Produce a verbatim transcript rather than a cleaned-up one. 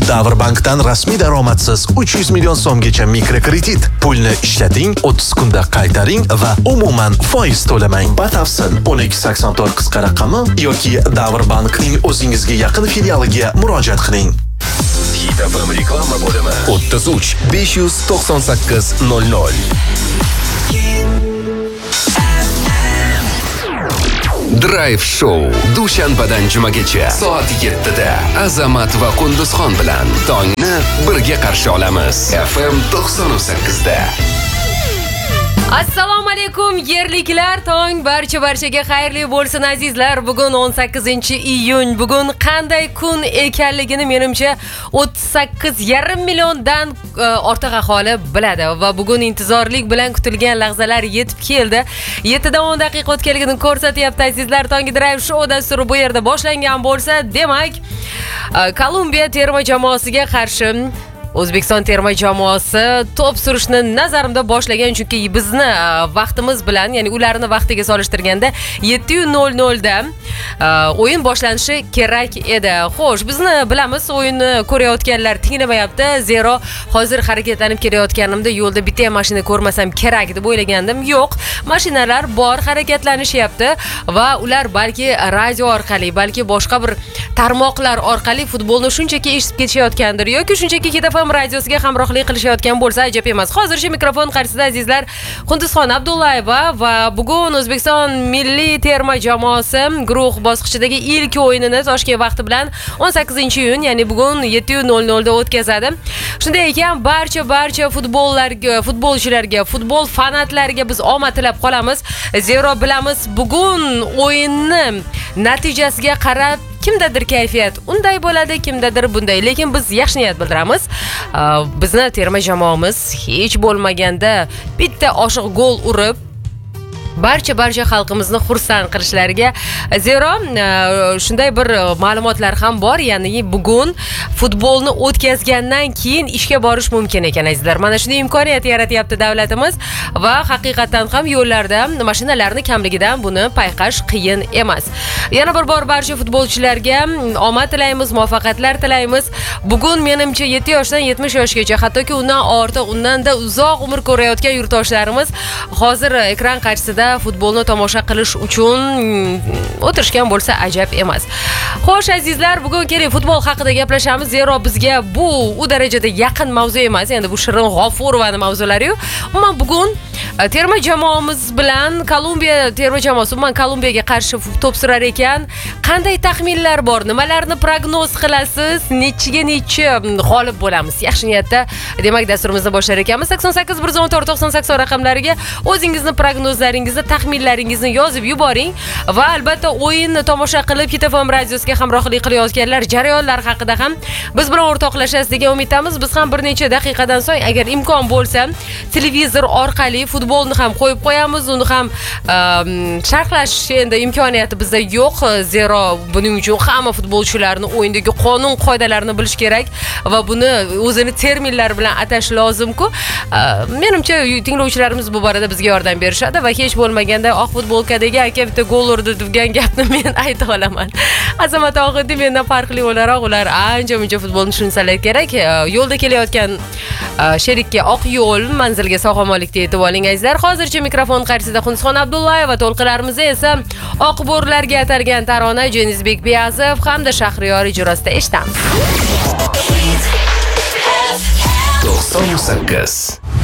Davrbankdan rasmiy daromadsiz uch yuz million so'mgacha mikrokredit. Pulni ishlating, o'ttiz kunda qaytaring va umuman foiz to'lamang. Batafsil o'n ikki sakson to'rt qisqa raqami yoki Davrbankning o'zingizga yaqin filialiga murojaat qiling. Hit F M reklama bo'limi o'ttiz uch besh yuz to'qson sakkiz nol nol. Drive Show dushanbadan jumagacha soat yettida Azamat va Qunduzxon bilan tongni birga qarshi olamiz. F M to'qson sakkizda. Assalomu alaykum yerliklar, tong barcha barchaga xayrli bo'lsin azizlar. Bugun o'n sakkizinchi iyun. Bugun qanday kun ekanligini menimcha o'ttiz sakkiz yarim milliondan ortiq aholi biladi va bugun intizorlik bilan kutilgan lahzalar yetib keldi. yettidan o'n daqiqa o'tganligini ko'rsatyapti azizlar. Tongi Drive Show dasturi bu yerda boshlangan bo'lsa, demak, Kolumbiya terma jamoasiga qarshi O'zbekiston terma jamoasi to'p surishni nazarimda boshlagan, chunki bizni vaqtimiz bilan, ya'ni ularni vaqtiga solishtirganda yetti nol nol da o'yin boshlanishi kerak edi. Xo'sh, bizni bilamiz, o'yinni ko'rayotganlar tinglamayapti, zero hozir harakatlanib kelayotganimda yo'lda bitta ham mashina ko'rmasam kerak deb o'ylagandim. Yo'q, mashinalar bor, harakatlanishyapti va ular balki radio orqali, balki boshqa bir tarmoqlar orqali futbolni shunchaki eshitib ketishayotgandir yoki shunchaki Hit F M radiosiga hamrohlik qilishayotgan bo'lsa ajab emas. Hozircha mikrofon qarshisida azizlar Qunduzxon Abdullayeva va bugun O'zbekiston milliy terma jamoasi guruh bosqichidagi ilk o'yinini Toshkent vaqti bilan o'n sakkizinchi iyun, ya'ni bugun yetti nol nol da o'tkazadi. Shunday ekan, barcha barcha futbollarga, futbolchilarga, futbol fanatlariga biz omad tilab qolamiz. Zero bilamiz, bugun o'yinni natijasiga qarab kimdadir kayfiyat unday bo'ladi, kimdadir bunday. Lekin biz yaxshi niyat bildiramiz. Bizni terma jamoamiz hech bo'lmaganda bitta oshiq gol urib barcha barcha xalqimizni xursand qilishlariga zero shunday bir ma'lumotlar ham bor, ya'ni bugun futbolni o'tkazgandan keyin ishga borish mumkin ekan azizlar. Mana shunday imkoniyat yaratyapti davlatimiz va haqiqatan ham yo'llarda mashinalarning kamligidan buni payqash qiyin emas. Yana bir bor barcha futbolchilarga omad tilaymiz, muvaffaqiyatlar tilaymiz. Bugun menimcha yetti yoshdan yetmish yoshgacha, hattoki undan ortiq, undan-da uzoq umr ko'rayotgan yurtdoshlarimiz hozir ekran qarshisida futbolni tomosha qilish uchun o'tirishgan bo'lsa ajab emas. Xo'sh azizlar, bugun keling futbol haqida gaplashamiz. Zero bizga bu u darajada yaqin mavzu emas. Endi bu Shirin G'ofurovaning mavzulari-yu. Umuman bugun terma jamoamiz bilan Kolumbiya terma jamoasi umuman Kolumbiyaga qarshi to'p surar ekan. Qanday taxminlar bor? Nimalarni prognoz qilasiz? Nechiga nechi g'olib bo'lamiz? Yaxshi niyatda demak dasturimizni boshlar ekanmiz. sakson sakkiz bir yuz o'n to'rt to'qson sakson raqamlariga o'zingizni prognozlaringizni, taxminlaringizni yozib yuboring va albatta o'yinni tomosha qilib Hit F M radiosiga hamrohlik qilayotganlar jarayonlar haqida ham biz bilan o'rtoqlashasiz degan umiddamiz. Biz ham bir necha daqiqadan so'ng agar imkon bo'lsa televizor orqali futbolni ham qo'yib qo'yamiz. Uni ham sharhlash endi imkoniyati bizda yo'q. Zero buning uchun hamma futbolchilarni o'yindagi qonun qoidalarini bilish kerak va buni o'zini terminlar bilan atash lozim-ku. Menimcha tinglovchilarimiz bu borada bizga yordam berishadi va hech bo'lmaganda oq futbolkadagi aka bitta gol urdi degan gapni men ayta olaman. Azamat og'idi mendan farqli o'laroq ular ancha-muncha futbolni tushunsalar kerak. Yo'lda kelayotgan sherikka oq yo'l, manzilga sog'-omonlikda yetib oling azizlar. Hozircha mikrofon qarshisida Qunduzxon Abdullayeva, to'lqinlarimizda esa oq bo'rlarga atalgan tarona Jenizbek Beyazov hamda Shahriyor ijrosida eshitamiz. to'qson sakkiz